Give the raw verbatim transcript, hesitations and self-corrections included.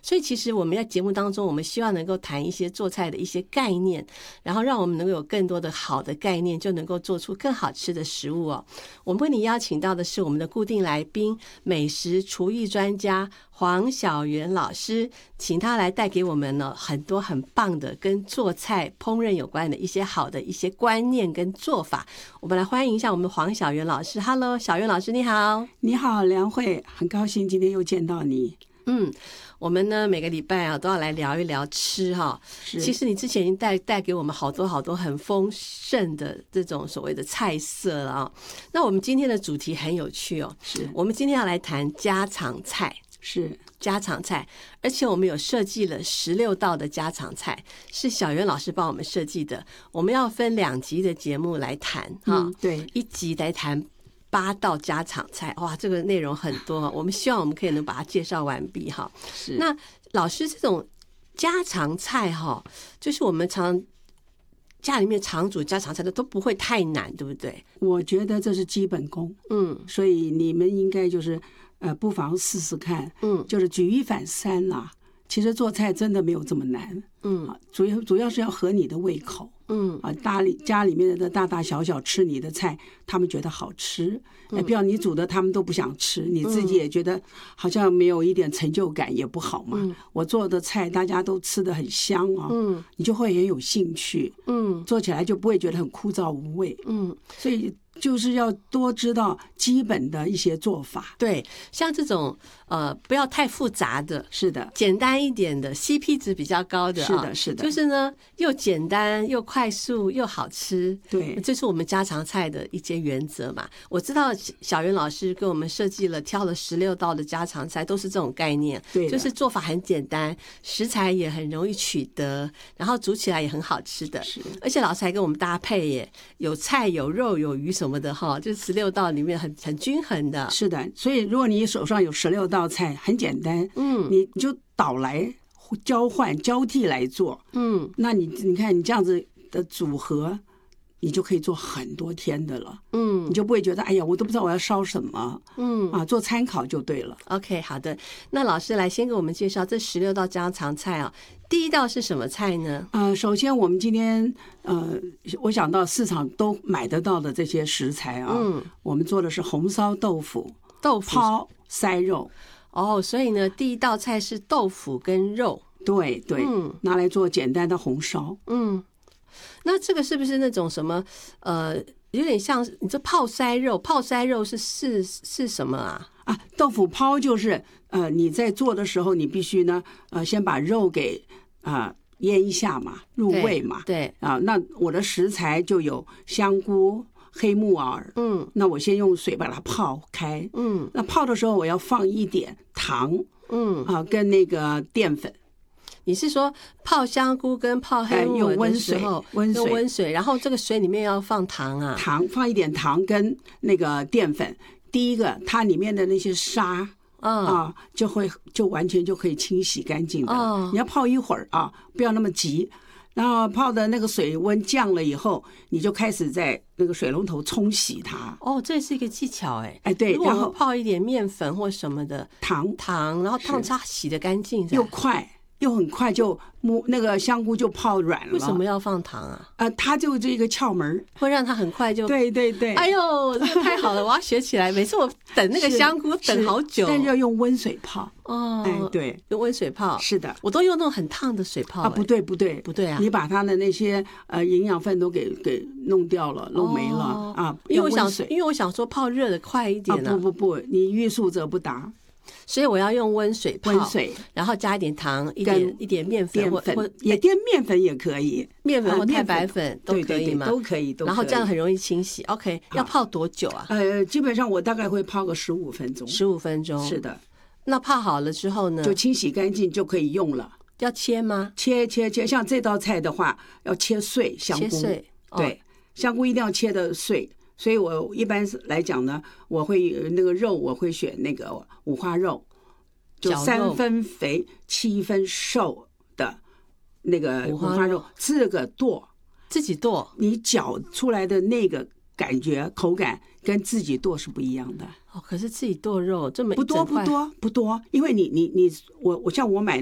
所以其实我们在节目当中，我们希望能够谈一些做菜的一些概念，然后让我们能够有更多的好的概念，就能够做出更好吃的食物哦。我们为你邀请到的是我们的固定来宾，美食厨艺专家黄小媛老师，请他来带给我们呢很多很棒的跟做菜烹饪有关的一些好的一些观念跟做法。我们来欢迎一下我们黄小媛老师。 Hello， 小媛老师你好。 你好梁慧，很高兴今天又见到你。 嗯，我们呢每个礼拜啊都要来聊一聊吃哈。其实你之前已经带带给我们好多好多很丰盛的这种所谓的菜色了啊。那我们今天的主题很有趣哦，是我们今天要来谈家常菜。是家常菜，而且我们有设计了十六道的家常菜，是小媛老师帮我们设计的。我们要分两集的节目来谈哈、嗯，对，一集来谈八道家常菜，哇，这个内容很多，我们希望我们可以能把它介绍完毕哈。是，那老师这种家常菜哈，就是我们常家里面常煮家常菜的都不会太难，对不对？ 我觉得这是基本功，嗯，所以你们应该就是呃，不妨试试看，嗯，就是举一反三啦、啊。其实做菜真的没有这么难，嗯，主要主要是要合你的胃口，嗯啊，家里家里面的大大小小吃你的菜，他们觉得好吃，哎、嗯，不要你煮的他们都不想吃，你自己也觉得好像没有一点成就感也不好嘛。嗯、我做的菜大家都吃得很香啊，嗯，你就会很有兴趣，嗯，做起来就不会觉得很枯燥无味，嗯，所以就是要多知道基本的一些做法。 对，像这种呃不要太复杂的， 是的， 简单一点的 C P 值比较高的、啊、 是的是的， 就是呢又简单又快速又好吃。对，这是我们家常菜的一些原则嘛。我知道小媛老师给我们设计了挑了十六道的家常菜，都是这种概念。对，就是做法很简单，食材也很容易取得，然后煮起来也很好吃的。是，而且老师还跟我们搭配耶，有菜有肉有鱼什么的哈，就十六道里面很很均衡的。 是的，所以如果你手上有十六道菜，很简单，嗯，你就倒来交换交替来做，嗯，那你你看你这样子的组合，你就可以做很多天的了，嗯，你就不会觉得哎呀我都不知道我要烧什么，嗯啊，做参考就对了。 OK， 好的，那老师来先给我们介绍这十六道家常菜啊。第一道是什么菜呢？ 呃，首先我们今天呃，我想到市场都买得到的这些食材啊，嗯，我们做的是红烧豆腐、 豆腐泡塞肉。 哦，所以呢，第一道菜是豆腐跟肉。 对对，嗯，拿来做简单的红烧。嗯， 那这个是不是那种什么呃，有点像你这泡塞肉？泡塞肉是是是什么啊？ 啊，豆腐泡就是呃，你在做的时候，你必须呢呃，先把肉给啊、呃、腌一下嘛，入味嘛。对, 对啊，那我的食材就有香菇、黑木耳，嗯，那我先用水把它泡开，嗯，那泡的时候我要放一点糖，嗯啊，跟那个淀粉。 你是说泡香菇跟泡黑木耳的时候、 哎、用温水， 用温水，然后这个水里面要放糖啊？ 糖，放一点糖跟那个淀粉。第一个，它里面的那些沙、哦、啊，就会就完全就可以清洗干净的。哦、你要泡一会儿啊，不要那么急。然后泡的那个水温降了以后，你就开始在那个水龙头冲洗它。 哦，这是一个技巧哎。 哎，对， 然后泡一点面粉或什么的糖糖，然后烫它洗得干净， 又快。又很快就那个香菇就泡软了。 为什么要放糖啊？ 呃，它就这个窍门， 会让它很快就。 对对对。 哎呦，这个太好了，我要学起来。每次我等那个香菇等好久， 但是要用温水泡。哦，哎，对， 用温水泡。 是的， 我都用那种很烫的水泡。 啊，不对不对不对啊！ 你把它的那些呃营养分都给给弄掉了，弄没了、哦、啊。 因为我想，因为我想说泡热的快一点、啊啊、不不不，你欲速则不达。 所以我要用温水泡， 温水， 然后加一点糖，一点一点面粉， 或也淀面粉也可以， 面粉或太白粉都可以吗？ 都可以，都可以。 然后这样很容易清洗。OK， 要泡多久啊？ 呃，基本上我大概会泡个十五分钟。 十五分钟， 是的。 那泡好了之后呢？ 就清洗干净就可以用了。 要切吗？ 切切切，像这道菜的话，要切碎香菇。切碎，哦、对，香菇一定要切的碎。所以我一般来讲呢，我会那个肉我会选那个五花肉。就三分肥七分瘦的那个五花肉，这个剁自己剁， 你搅出来的那个感觉口感跟自己剁是不一样的。 哦，可是自己剁肉这么不多不多不多，因为你你你我我像我买